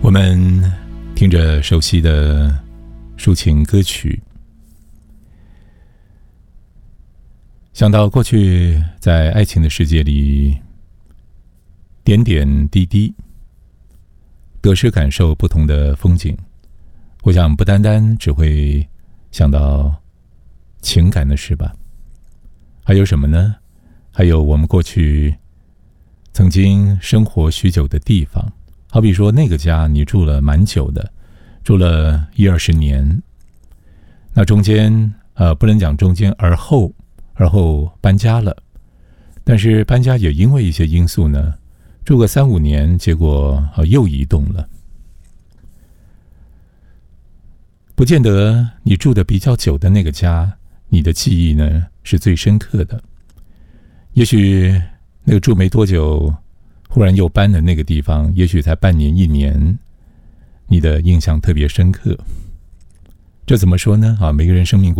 我们听着熟悉的抒情歌曲，想到过去在爱情的世界里，点点滴滴得失感受不同的风景，我想不单单只会想到情感的事吧，还有什么呢？还有我们过去曾经生活许久的地方，好比说那个家你住了蛮久的，住了10-20年，那中间不能讲中间而后搬家了，但是搬家也因为一些因素呢，住个3-5年，结果又移动了。不见得你住的比较久的那个家，你的记忆呢是最深刻的。也许那个住没多久忽然又搬了那个地方，也许才半年1年，你的印象特别深刻。这怎么说呢？每个人生命